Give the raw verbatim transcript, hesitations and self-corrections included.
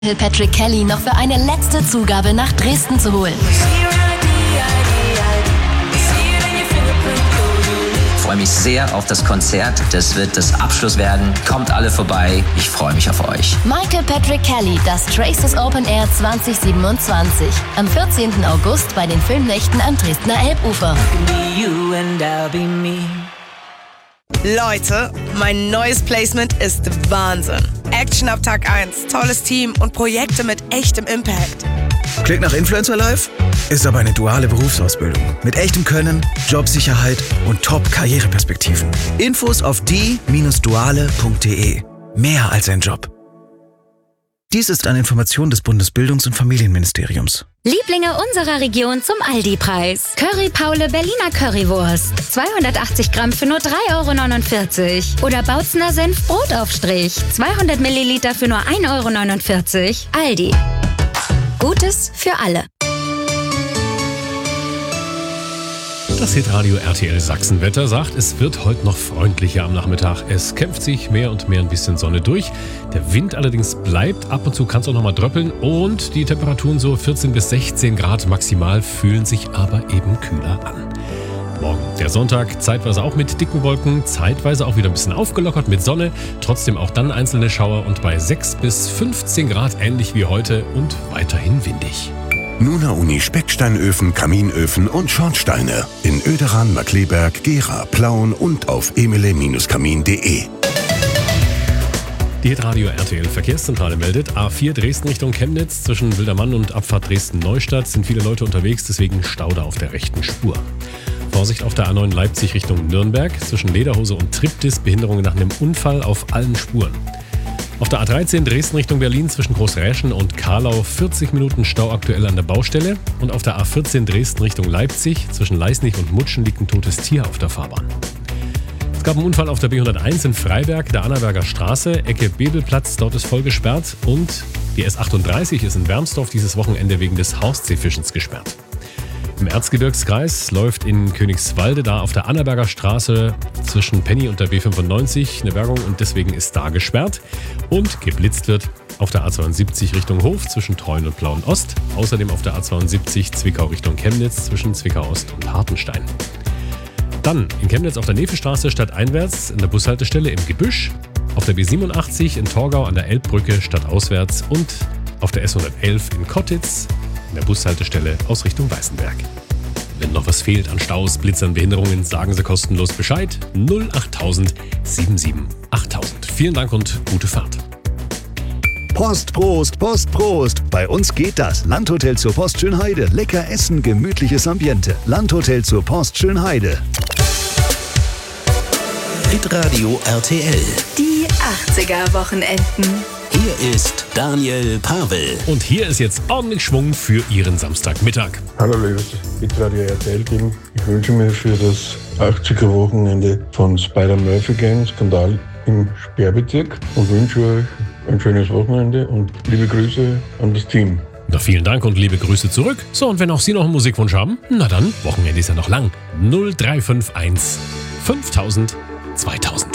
Patrick Kelly noch für eine letzte Zugabe nach Dresden zu holen. Ich freue mich sehr auf das Konzert. Das wird das Abschluss werden. Kommt alle vorbei. Ich freue mich auf euch. Michael Patrick Kelly, das Traces Open Air zwanzig siebenundzwanzig. Am vierzehnten August bei den Filmnächten am Dresdner Elbufer. Leute, mein neues Placement ist Wahnsinn. Action ab Tag eins, tolles Team und Projekte mit echtem Impact. Klingt nach Influencer Life? Ist aber eine duale Berufsausbildung. Mit echtem Können, Jobsicherheit und Top-Karriereperspektiven. Infos auf die Bindestrich duale Punkt de. Mehr als ein Job. Dies ist eine Information des Bundesbildungs- und Familienministeriums. Lieblinge unserer Region zum Aldi-Preis. Curry Paule Berliner Currywurst. zweihundertachtzig Gramm für nur drei Euro neunundvierzig. Oder Bautzner Senf Brotaufstrich. zweihundert Milliliter für nur ein Euro neunundvierzig. Aldi. Gutes für alle. Das Hitradio R T L Sachsenwetter sagt, es wird heute noch freundlicher am Nachmittag. Es kämpft sich mehr und mehr ein bisschen Sonne durch. Der Wind allerdings bleibt. Ab und zu kann es auch noch mal dröppeln. Und die Temperaturen so vierzehn bis sechzehn Grad maximal, fühlen sich aber eben kühler an. Morgen, der Sonntag, zeitweise auch mit dicken Wolken, zeitweise auch wieder ein bisschen aufgelockert mit Sonne. Trotzdem auch dann einzelne Schauer und bei sechs bis fünfzehn Grad ähnlich wie heute und weiterhin windig. Nuna Uni Specksteinöfen, Kaminöfen und Schornsteine in Oederan, Markkleeberg, Gera, Plauen und auf emele Kamin punkt de. Die Hitradio R T L Verkehrszentrale meldet, A vier Dresden Richtung Chemnitz, zwischen Wildermann und Abfahrt Dresden-Neustadt sind viele Leute unterwegs, deswegen Stauda auf der rechten Spur. Vorsicht auf der A neun Leipzig Richtung Nürnberg, zwischen Lederhose und Triptis, Behinderungen nach einem Unfall auf allen Spuren. Auf der A dreizehn Dresden Richtung Berlin zwischen Großräschen und Karlau vierzig Minuten Stau aktuell an der Baustelle. Und auf der A vierzehn Dresden Richtung Leipzig zwischen Leisnig und Mutschen liegt ein totes Tier auf der Fahrbahn. Es gab einen Unfall auf der B hunderteins in Freiberg, der Annaberger Straße, Ecke Bebelplatz, dort ist voll gesperrt. Und die S achtunddreißig ist in Wermsdorf dieses Wochenende wegen des Haustseefischens gesperrt. Im Erzgebirgskreis läuft in Königswalde da auf der Annaberger Straße zwischen Penny und der B fünfundneunzig eine Bergung und deswegen ist da gesperrt. Und geblitzt wird auf der A zweiundsiebzig Richtung Hof zwischen Treuen und Plauen Ost. Außerdem auf der A zweiundsiebzig Zwickau Richtung Chemnitz zwischen Zwickau Ost und Hartenstein. Dann in Chemnitz auf der Nevestraße stadteinwärts in der Bushaltestelle im Gebüsch. Auf der B siebenundachtzig in Torgau an der Elbbrücke stadtauswärts und auf der S hundertelf in Kottitz in der Bushaltestelle aus Richtung Weißenberg. Wenn noch was fehlt an Staus, Blitzern, Behinderungen, sagen Sie kostenlos Bescheid. null achttausend siebenundsiebzig achttausend. Vielen Dank und gute Fahrt. Post, Prost, Post, Prost. Bei uns geht das. Landhotel zur Post Schönheide. Lecker essen, gemütliches Ambiente. Landhotel zur Post Schönheide. Hitradio R T L. Die achtziger-Wochenenden. Hier ist Daniel Pavel. Und hier ist jetzt ordentlich Schwung für Ihren Samstagmittag. Hallo liebes Hitradio R T L-Team. Ich wünsche mir für das achtziger-Wochenende von Spider-Murphy Gang Skandal im Sperrbezirk und wünsche euch ein schönes Wochenende und liebe Grüße an das Team. Na, vielen Dank und liebe Grüße zurück. So, und wenn auch Sie noch einen Musikwunsch haben, na dann, Wochenende ist ja noch lang. null drei fünf eins fünftausend zweitausend.